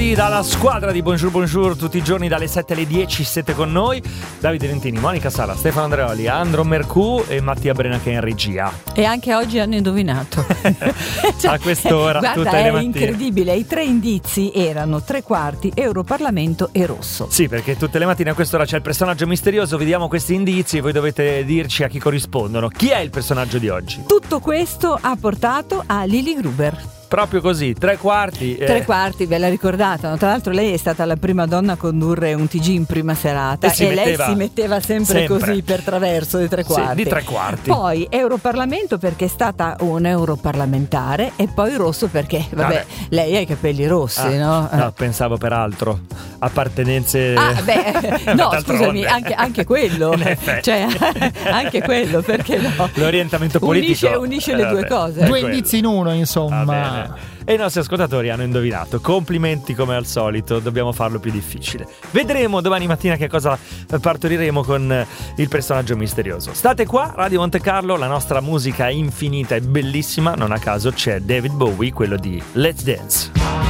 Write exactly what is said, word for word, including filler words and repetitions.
benvenuti dalla squadra di Bonjour Bonjour, tutti i giorni dalle sette alle dieci siete con noi. Davide Lentini, Monica Sala, Stefano Andreoli, Andro Mercù e Mattia Brenache in regia. E anche oggi hanno indovinato. Cioè, a quest'ora, guarda, tutte le è mattine. incredibile. I tre indizi erano tre quarti, Europarlamento e rosso. Sì, perché tutte le mattine a quest'ora c'è il personaggio misterioso, vediamo questi indizi e voi dovete dirci a chi corrispondono. Chi è il personaggio di oggi? Tutto questo ha portato a Lily Gruber. Proprio così, tre quarti. Tre eh. quarti, ve la ricordate? No? Tra l'altro lei è stata la prima donna a condurre un T G in prima serata e, si e metteva, lei si metteva sempre, sempre così per traverso di tre quarti. Sì, di tre quarti. Poi Europarlamento perché è stata un europarlamentare e poi rosso perché, vabbè, vabbè. lei ha i capelli rossi, ah, no? No, pensavo per altro, appartenenze... Ah, beh, no, scusami, anche, anche quello, cioè anche quello, perché no? L'orientamento unisce, politico... Unisce le eh, due cose. Due indizi in uno, insomma. E i nostri ascoltatori hanno indovinato. Complimenti come al solito, dobbiamo farlo più difficile. Vedremo domani mattina che cosa partoriremo con il personaggio misterioso. State qua, Radio Monte Carlo, la nostra musica infinita e bellissima. Non a caso c'è David Bowie, quello di Let's Dance.